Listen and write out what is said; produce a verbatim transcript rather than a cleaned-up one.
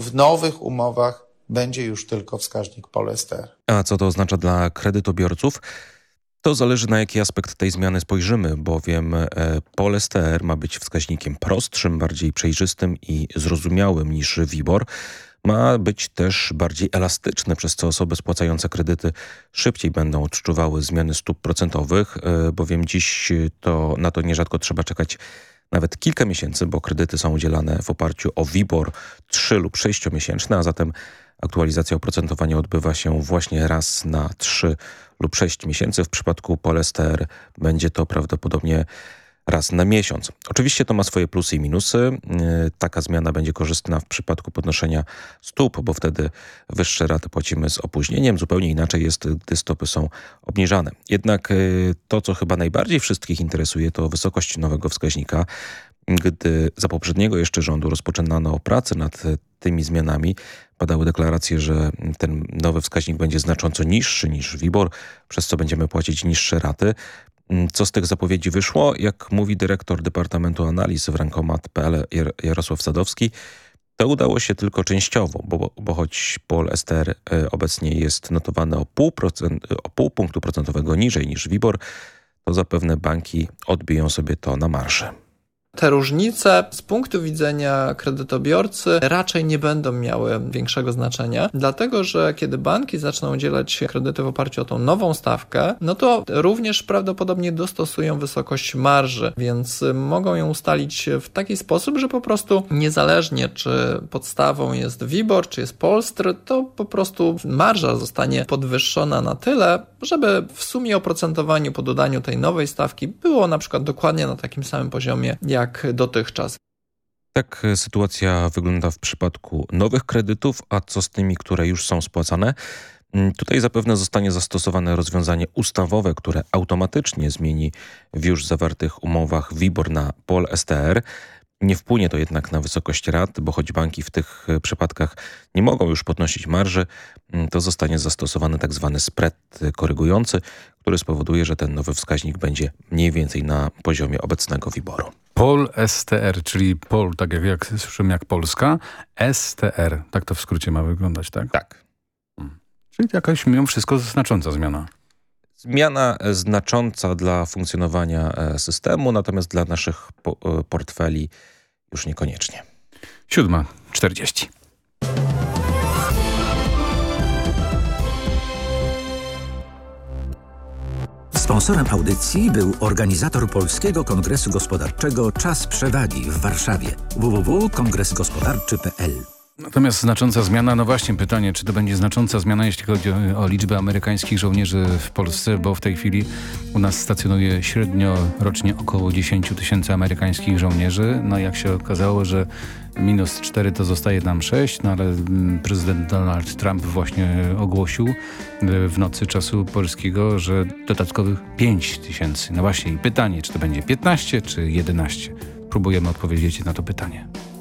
W nowych umowach będzie już tylko wskaźnik Polester. A co to oznacza dla kredytobiorców? To zależy, na jaki aspekt tej zmiany spojrzymy, bowiem Polester ma być wskaźnikiem prostszym, bardziej przejrzystym i zrozumiałym niż WIBOR. Ma być też bardziej elastyczny, przez co osoby spłacające kredyty szybciej będą odczuwały zmiany stóp procentowych, bowiem dziś to na to nierzadko trzeba czekać nawet kilka miesięcy, bo kredyty są udzielane w oparciu o WIBOR trzy lub sześciomiesięczny, a zatem aktualizacja oprocentowania odbywa się właśnie raz na trzy lub sześć miesięcy. W przypadku Polester będzie to prawdopodobnie raz na miesiąc. Oczywiście to ma swoje plusy i minusy. Taka zmiana będzie korzystna w przypadku podnoszenia stóp, bo wtedy wyższe raty płacimy z opóźnieniem. Zupełnie inaczej jest, gdy stopy są obniżane. Jednak to, co chyba najbardziej wszystkich interesuje, to wysokość nowego wskaźnika. Gdy za poprzedniego jeszcze rządu rozpoczynano pracę nad tymi zmianami, padały deklaracje, że ten nowy wskaźnik będzie znacząco niższy niż WIBOR, przez co będziemy płacić niższe raty. Co z tych zapowiedzi wyszło? Jak mówi dyrektor Departamentu Analiz w Rankomat kropka p l Jarosław Sadowski, to udało się tylko częściowo, bo, bo choć Polester obecnie jest notowany o pół, procent, o pół punktu procentowego niżej niż WIBOR, to zapewne banki odbiją sobie to na marży. Te różnice z punktu widzenia kredytobiorcy raczej nie będą miały większego znaczenia, dlatego że kiedy banki zaczną udzielać kredyty w oparciu o tą nową stawkę, no to również prawdopodobnie dostosują wysokość marży, więc mogą ją ustalić w taki sposób, że po prostu niezależnie czy podstawą jest WIBOR, czy jest Polster, to po prostu marża zostanie podwyższona na tyle, żeby w sumie oprocentowanie po dodaniu tej nowej stawki było na przykład dokładnie na takim samym poziomie jak jak dotychczas. Tak sytuacja wygląda w przypadku nowych kredytów, a co z tymi, które już są spłacane? Tutaj zapewne zostanie zastosowane rozwiązanie ustawowe, które automatycznie zmieni w już zawartych umowach WIBOR na Polester. Nie wpłynie to jednak na wysokość rat, bo choć banki w tych przypadkach nie mogą już podnosić marży, to zostanie zastosowany tak zwany spread korygujący, który spowoduje, że ten nowy wskaźnik będzie mniej więcej na poziomie obecnego WIBORu. Polester, czyli Pol, tak jak, jak słyszymy jak Polska, S T R, tak to w skrócie ma wyglądać, tak? Tak. Hmm. Czyli jakaś mimo wszystko znacząca zmiana. Zmiana znacząca dla funkcjonowania systemu, natomiast dla naszych po, portfeli już niekoniecznie. Siódma czterdzieści. Sponsorem audycji był organizator Polskiego Kongresu Gospodarczego Czas Przewagi w Warszawie. w w w kropka kongres gospodarczy kropka p l. Natomiast znacząca zmiana, no właśnie pytanie, czy to będzie znacząca zmiana, jeśli chodzi o, o liczbę amerykańskich żołnierzy w Polsce, bo w tej chwili u nas stacjonuje średnio rocznie około dziesięć tysięcy amerykańskich żołnierzy. No jak się okazało, że minus cztery to zostaje nam sześć, no ale prezydent Donald Trump właśnie ogłosił w nocy czasu polskiego, że dodatkowych pięć tysięcy. No właśnie i pytanie, czy to będzie piętnaście czy jedenaście? Próbujemy odpowiedzieć na to pytanie.